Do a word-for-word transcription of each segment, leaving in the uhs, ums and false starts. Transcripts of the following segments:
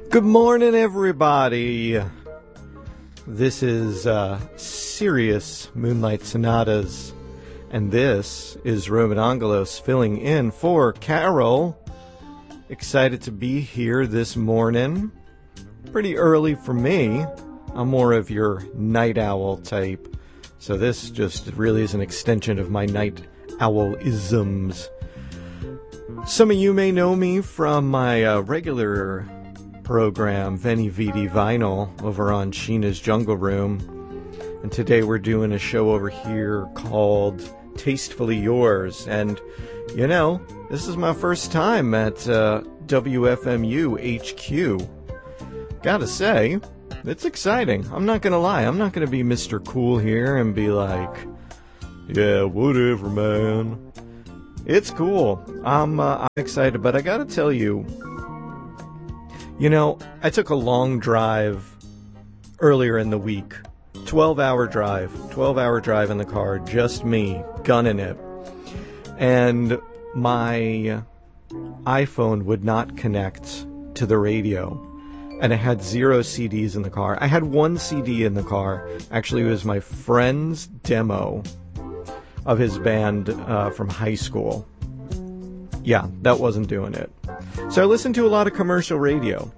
Good morning, everybody. This is uh, Sirius Moonlight Sonatas, and this is Roman Angelos filling in for Carol. Excited to be here this morning. Pretty early for me. I'm more of your night owl type, so this just really is an extension of my night owl-isms. Some of you may know me from my uh, regular program, Veni Vidi Vinyl, over on Sheena's Jungle Room. And today we're doing a show over here called Tastefully Yours. And, you know, this is my first time at uh, W F M U H Q. Gotta say, it's exciting. I'm not gonna lie. I'm not gonna be Mister Cool here and be like, yeah, whatever, man. It's cool. I'm, uh, I'm excited, but I gotta tell you, You know, I took a long drive earlier in the week. twelve-hour drive. twelve-hour drive in the car. Just me, gunning it. And my iPhone would not connect to the radio. And I had zero C Ds in the car. I had one C D in the car. Actually, it was my friend's demo of his band uh, from high school. Yeah, that wasn't doing it. So I listened to a lot of commercial radio.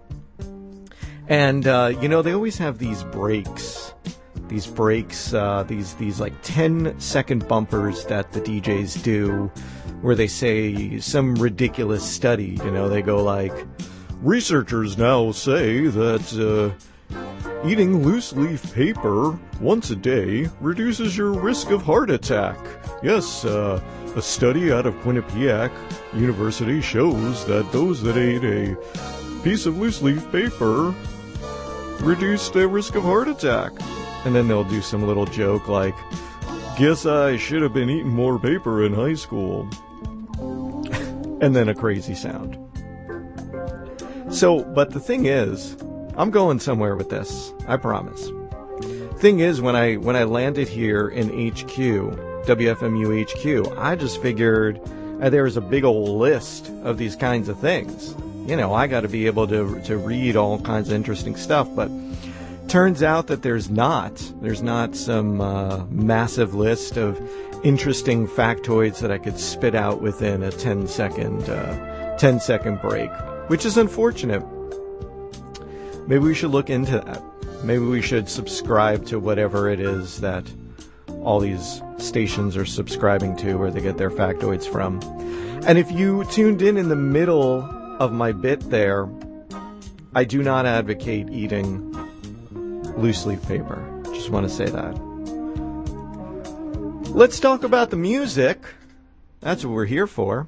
And, uh, you know, they always have these breaks. These breaks, uh, these, these like ten-second bumpers that the D Js do where they say some ridiculous study. You know, they go like, researchers now say that uh, eating loose-leaf paper once a day reduces your risk of heart attack. Yes, uh... a study out of Quinnipiac University shows that those that ate a piece of loose-leaf paper reduced their risk of heart attack. And then they'll do some little joke like, guess I should have been eating more paper in high school. And then a crazy sound. So, but the thing is, I'm going somewhere with this. I promise. Thing is, when I when I landed here in H Q, W F M U H Q, I just figured uh, there was a big old list of these kinds of things. You know, I got to be able to to read all kinds of interesting stuff, but turns out that there's not. There's not some uh, massive list of interesting factoids that I could spit out within a ten second, uh, ten second break, which is unfortunate. Maybe we should look into that. Maybe we should subscribe to whatever it is that all these stations are subscribing to, where they get their factoids from. And if you tuned in in the middle of my bit there, I do not advocate eating loose-leaf paper. Just want to say that. Let's talk about the music. That's what we're here for.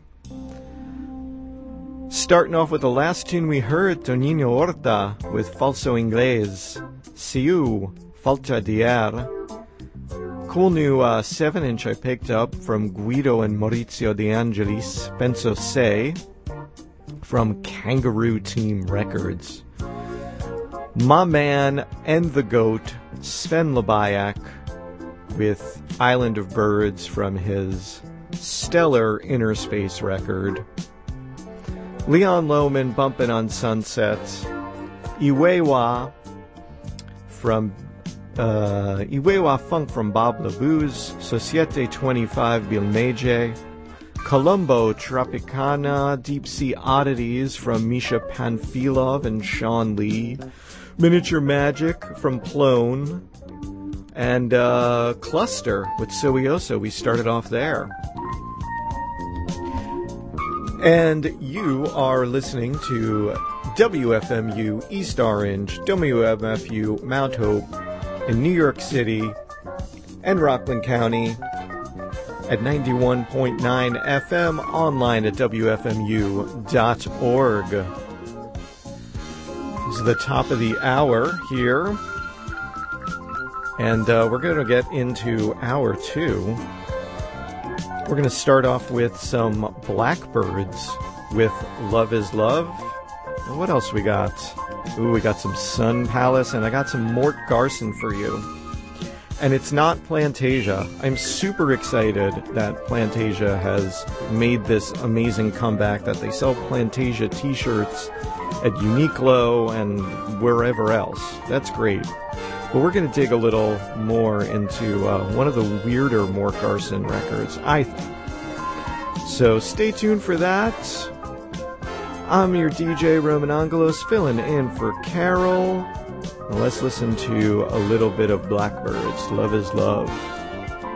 Starting off with the last tune we heard, Tonino Horta with Falso Inglés, Siu, Falta Dier. Cool new uh, seven inch I picked up from Guido and Maurizio De Angelis, Penso Se, from Kangaroo Team Records. My man and the GOAT, Sven Labayak, with Island of Birds from his stellar Inner Space record. Leon Lohman, Bumpin' on Sunset. Iwewa from Uh, Iwewa Funk from Bob Labuz, Societe twenty-five Bilmeje, Colombo Tropicana, Deep Sea Oddities from Misha Panfilov and Sean Lee, Miniature Magic from Plone, and uh, Cluster with Suioso. We started off there. And you are listening to W F M U East Orange, W M F U Mount Hope, in New York City and Rockland County at ninety-one point nine F M, online at W F M U dot org. This is the top of the hour here, and uh, we're going to get into hour two. We're going to start off with some Blackbirds with Love is Love. And what else we got? Ooh, we got some Sun Palace, and I got some Mort Garson for you. And it's not Plantasia. I'm super excited that Plantasia has made this amazing comeback, that they sell Plantasia t-shirts at Uniqlo and wherever else. That's great. But we're going to dig a little more into uh, one of the weirder Mort Garson records, I think. So stay tuned for that. I'm your D J Roman Angelos, filling in for Carol. Let's listen to a little bit of Blackbirds. Love is Love.